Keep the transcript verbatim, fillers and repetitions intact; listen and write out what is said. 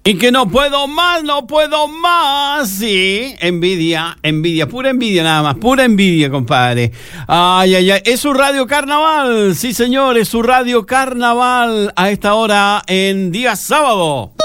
Y que no puedo más, no puedo más. Sí, envidia, envidia, pura envidia nada más, pura envidia, compadre. Ay, ay, ay, es su Radio Carnaval, sí señor, es su Radio Carnaval a esta hora en día sábado.